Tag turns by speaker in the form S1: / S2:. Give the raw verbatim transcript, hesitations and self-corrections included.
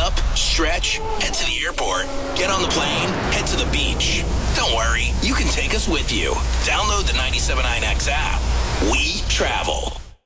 S1: up, stretch, head to the airport, get on the plane, head to the beach. Don't worry, you can take us with you. Download the ninety-seven point nine X app. We travel.